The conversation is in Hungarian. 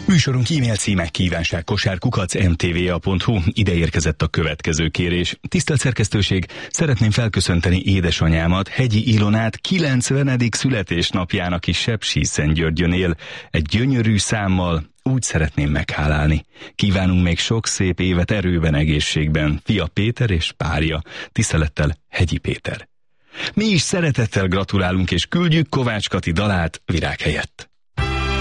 Műsorunk e-mail címe kívánságkosárkukac.mtva.hu. Ide érkezett a következő kérés. Tisztelt szerkesztőség, szeretném felköszönteni édesanyámat, Hegyi Ilonát, 90. születésnapjának is Sepsiszentgyörgyön él. Egy gyönyörű számmal úgy szeretném meghálálni. Kívánunk még sok szép évet erőben, egészségben. Fia Péter és párja. Tisztelettel, Hegyi Péter. Mi is szeretettel gratulálunk és küldjük Kovács Kati dalát Virág helyett.